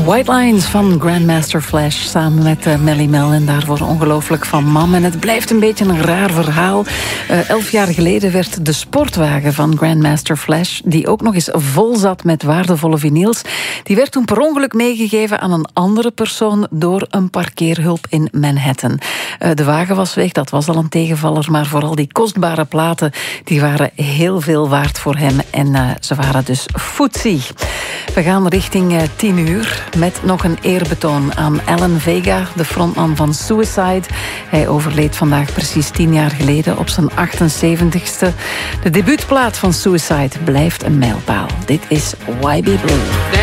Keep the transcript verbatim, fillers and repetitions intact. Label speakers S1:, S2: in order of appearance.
S1: White Lines van Grandmaster Flash samen met uh, Melly Mel en daarvoor ongelooflijk van Mam. En het blijft een beetje een raar verhaal. Uh, elf jaar geleden werd de sportwagen van Grandmaster Flash, die ook nog eens vol zat met waardevolle vinyls, die werd toen per ongeluk meegegeven aan een andere persoon door een parkeerhulp in Manhattan. Uh, de wagen was weg, dat was al een tegenvaller, maar vooral die kostbare platen, die waren heel veel waard voor hem en uh, ze waren dus footsie. We gaan richting uh, tien uur met nog een eerbetoon aan Alan Vega, de frontman van Suicide. Hij overleed vandaag precies tien jaar geleden op zijn achtenzeventigste. De debuutplaat van Suicide blijft een mijlpaal. Dit is Y B Blue.